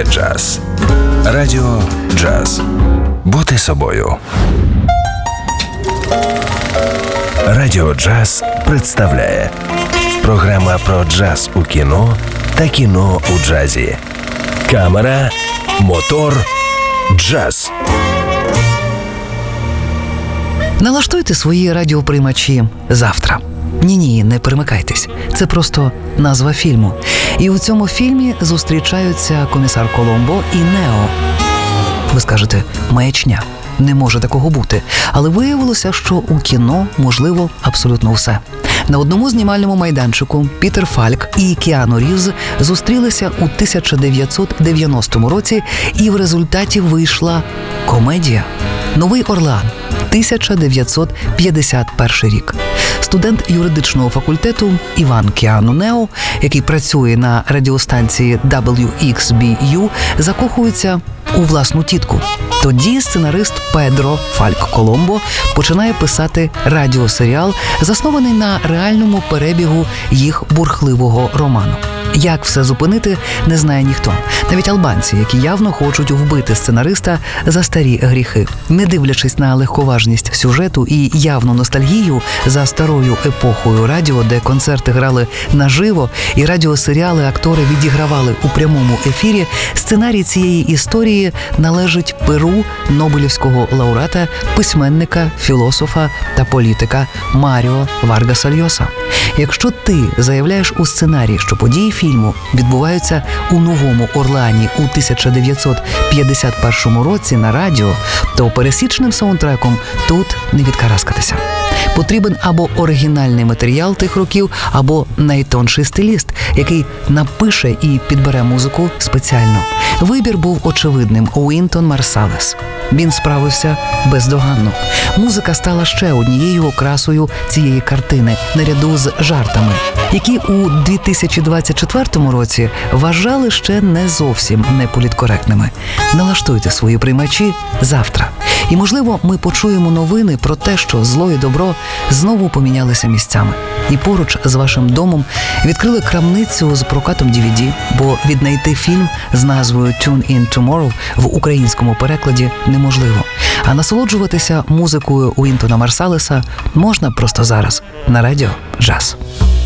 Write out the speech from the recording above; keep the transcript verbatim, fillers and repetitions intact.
є джаз. Радіо Джаз. Бути собою. Радіо Джаз представляє програма про джаз у кіно та кіно у джазі. Камера, мотор, джаз. Налаштуйте свої радіоприймачі завтра. Ні-ні, не перемикайтесь. Це просто назва фільму. І у цьому фільмі зустрічаються комісар Коломбо і Нео. Ви скажете, маячня. Не може такого бути. Але виявилося, що у кіно можливо абсолютно все. На одному знімальному майданчику Пітер Фальк і Кіану Рівз зустрілися у тисяча дев'ятсот дев'яностому році, і в результаті вийшла комедія «Новий Орлеан», тисяча дев'ятсот п'ятдесят перший рік. Студент юридичного факультету Іван Кіану Нео, який працює на радіостанції дабл ю ікс бі ю, закохується у власну тітку. Тоді сценарист Педро Фальк Коломбо починає писати радіосеріал, заснований на реальному перебігу їх бурхливого роману. Як все зупинити, не знає ніхто. Навіть албанці, які явно хочуть вбити сценариста за старі гріхи. Не дивлячись на легковажність сюжету і явну ностальгію за старою епохою радіо, де концерти грали наживо і радіосеріали актори відігравали у прямому ефірі, сценарій цієї історії належить перу нобелівського лауреата, письменника, філософа та політика Маріо Варгаса Льоса. Якщо ти заявляєш у сценарії, що події фільму відбуваються у Новому Орлеані у тисяча дев'ятсот п'ятдесят першому році на радіо, то пересічним саундтреком тут не відкараскатися. Потрібен або оригінальний матеріал тих років, або найтонший стиліст, який напише і підбере музику спеціально. Вибір був очевидним – Уінтон Марсалес. Він справився бездоганно. Музика стала ще однією окрасою цієї картини, наряду з жартами, які у дві тисячі двадцять четвертому році вважали ще не зовсім неполіткоректними. Налаштуйте свої приймачі завтра. І, можливо, ми почуємо новини про те, що зло і добро знову помінялися місцями. І поруч з вашим домом відкрили крамницю з прокатом ді ві ді, бо віднайти фільм з назвою «Tune in Tomorrow» в українському перекладі неможливо. А насолоджуватися музикою Уінтона Марсалеса можна просто зараз на радіо Джаз.